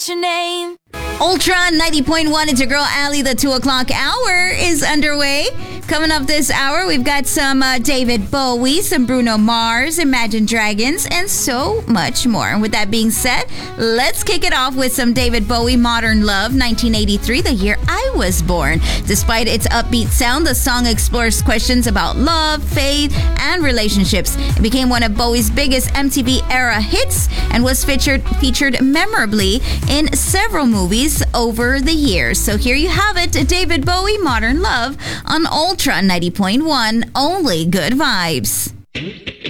Your name. Ultra 90.1, it's your girl Allie. The 2 o'clock hour is underway. Coming up this hour, we've got some David Bowie, some Bruno Mars, Imagine Dragons, and so much more. And with that being said, let's kick it off with some David Bowie, Modern Love, 1983, the year I was born. Despite its upbeat sound, the song explores questions about love, faith, and relationships. It became one of Bowie's biggest MTV era hits and was featured memorably in several movies over the years. So here you have it, David Bowie, Modern Love on Ultra 90.1, only good vibes.